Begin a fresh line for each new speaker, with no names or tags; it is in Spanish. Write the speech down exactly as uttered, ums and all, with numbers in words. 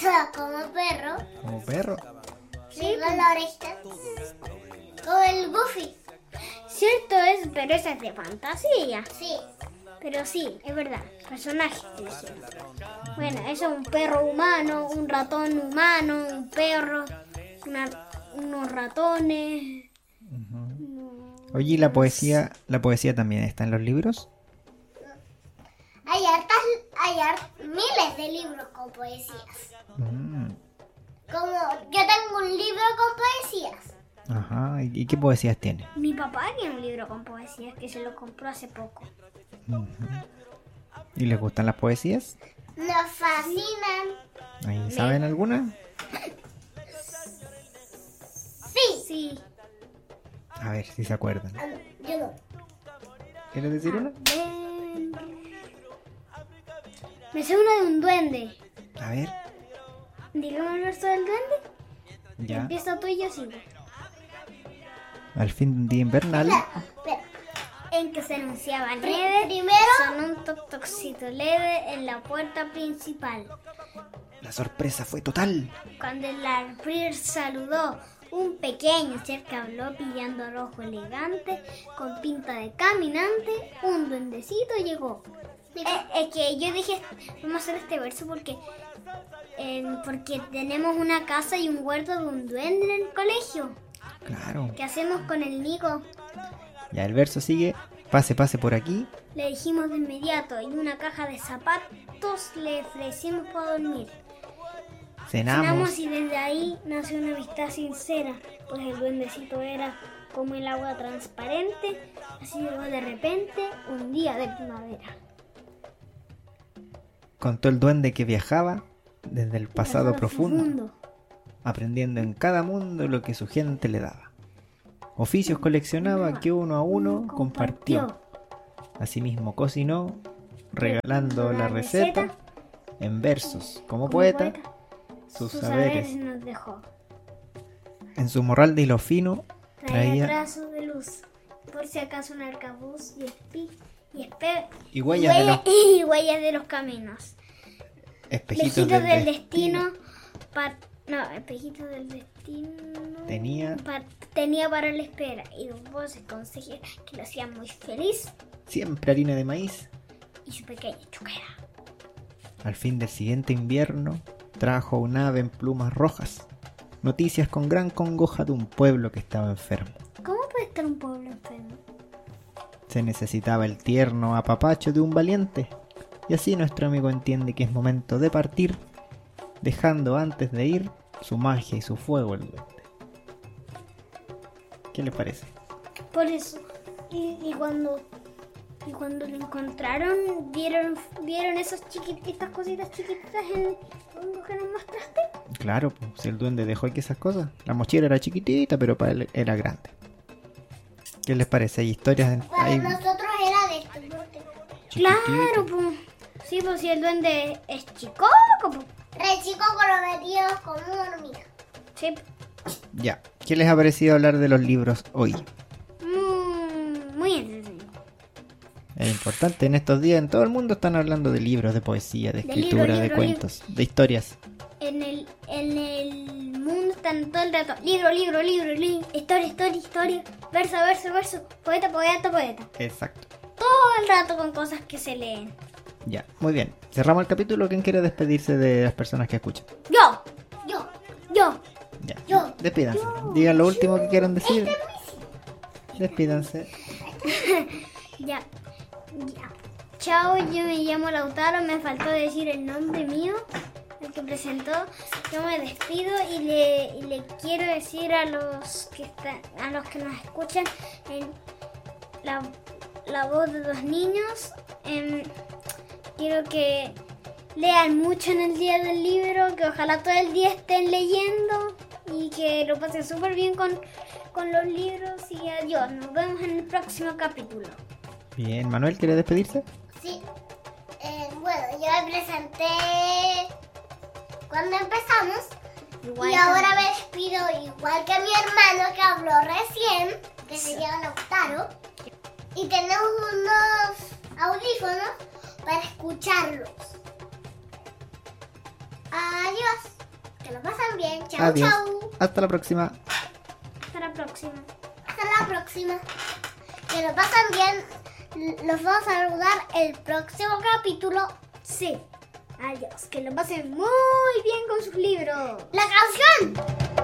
Como perro.
¿Como perro?
Sí, con la orejita. Como el Goofy.
Cierto es, pero esa es de fantasía.
Sí.
Pero sí, es verdad, personajes te hicieron. Bueno, eso es un perro humano, un ratón humano, un perro, una- unos ratones.
Oye, ¿y la poesía, la poesía también está en los libros?
Hay hartas, hay hart- miles de libros con poesías.
Mm,
Como yo tengo un libro con poesías.
Ajá, ¿y y qué poesías tiene?
Mi papá tiene un libro con poesías que se lo compró hace poco.
¿Y les gustan las poesías?
Nos fascinan.
¿Ahí saben alguna?
Sí.
Sí.
A ver si se acuerdan.
Ah, yo no.
¿Quieres decir una?
Ven. Me sé una de un duende.
A ver,
Digamos el verso del duende.
ya.
Empieza tú y yo sigo.
Al fin de un día invernal.
Espera.
En que se anunciaba nieve,
Primero.
sonó un toc tocito leve en la puerta principal.
La sorpresa fue total.
Cuando el alfrir saludó, un pequeño ser que habló pidiendo rojo elegante, con pinta de caminante, un duendecito llegó. Eh, Es que yo dije, vamos a hacer este verso porque eh, porque tenemos una casa y un huerto de un duende en el colegio.
Claro.
¿Qué hacemos con el Nico?
Ya el verso sigue. Pase, pase por aquí.
Le dijimos de inmediato y una caja de zapatos le ofrecimos para dormir.
Cenamos.
Cenamos y desde ahí nació una amistad sincera, pues el duendecito era como el agua transparente, así llegó de repente un día de primavera.
Contó el duende que viajaba desde el pasado
Pasado
profundo, aprendiendo en cada mundo lo que su gente le daba. Oficios coleccionaba que uno a uno compartió. Asimismo cocinó, regalando la receta en versos. Como
Como
poeta,
poeta,
sus
sus
saberes.
saberes nos dejó.
En su morral de hilo fino
Traía
traía
trazos de luz, por si acaso un arcabuz y espi y espe
y huellas de los
y huellas de los caminos.
espejitos
Espejitos
del
del destino, pa- no, espejitos del destino.
Tenía
pa- tenía para la espera y dos voces consejeras que lo hacían muy feliz
siempre harina de maíz.
y su pequeña chuquera.
Al fin del siguiente invierno trajo un ave en plumas rojas, noticias con gran congoja de un pueblo que estaba enfermo.
¿Cómo puede estar un pueblo enfermo?
Se necesitaba el tierno apapacho de un valiente, y así nuestro amigo entiende que es momento de partir, dejando antes de ir su magia y su fuego el duende. ¿Qué les parece?
Por eso. Y, y cuando y cuando lo encontraron, vieron vieron esas chiquititas cositas chiquititas en lo que nos mostraste.
Claro, pues, si el duende dejó que esas cosas. La mochila era chiquitita, pero para él era grande. ¿Qué les parece? Hay historias en,
Para
hay
nosotros era de este porte.
chiquititas.
Claro, pues. Sí, pues si el duende es chico, pues.
Re chico comprometidos como una hormiga.
Sí.
Ya. ¿Qué les ha parecido hablar de los libros hoy?
Mm, muy entretenido.
Es importante, en estos días en todo el mundo están hablando de libros, de poesía, de
De
escritura,
libro,
de
libro,
cuentos, de historias.
En el, en el mundo están todo el rato. Libro, libro, libro, libro. Historia, historia, historia. Verso, verso, verso. Poeta, poeta, poeta.
Exacto.
Todo el rato con cosas que se leen.
Ya, muy bien. Cerramos el capítulo. ¿Quién quiere despedirse de las personas que escuchan?
Yo,
Yo.
yo.
Ya.
Yo.
Despídanse.
Yo.
Digan lo último que quieran decir. Despídanse.
Ya. Ya. Chao, yo me llamo Lautaro. Me faltó decir el nombre mío, el que presentó. Yo me despido y le, y le quiero decir a los que están, a los que nos escuchan en la, la voz de dos niños. em, quiero que lean mucho en el día del libro, que ojalá todo el día estén leyendo y que lo pasen súper bien con, con los libros. Y adiós, nos vemos en el próximo capítulo.
Bien, Manuel, ¿quiere despedirse?
Sí. Eh, bueno, yo me presenté cuando empezamos.
Igual
y
que-
ahora me despido igual que mi hermano que habló recién, que se llama Lautaro. Y tenemos unos audífonos para escucharlos. Adiós. adiós. Que lo pasen bien. Chau,
Adiós.
chau.
Hasta la próxima.
Hasta la próxima.
Hasta la próxima. Que lo pasen bien. Los vamos a saludar el próximo capítulo.
Sí. Adiós. Que lo pasen muy bien con sus libros.
La canción.